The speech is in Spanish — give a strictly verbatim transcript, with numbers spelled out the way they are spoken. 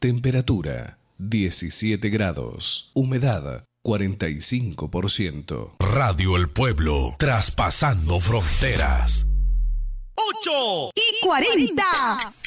Temperatura diecisiete grados. Humedad cuarenta y cinco por ciento. Radio El Pueblo, traspasando fronteras. ocho y cuarenta.